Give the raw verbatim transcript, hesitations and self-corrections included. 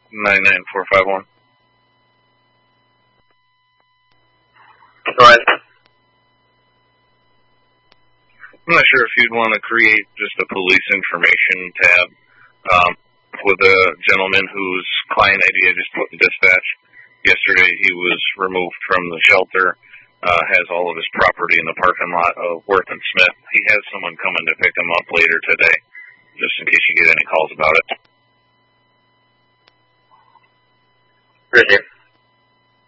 nine nine four five one. Go ahead. I'm not sure if you'd want to create just a police information tab um, with a gentleman whose client I D I just put in dispatch. Yesterday he was removed from the shelter, uh, has all of his property in the parking lot of Worth and Smith. He has someone coming to pick him up later today, just in case you get any calls about it. Right here.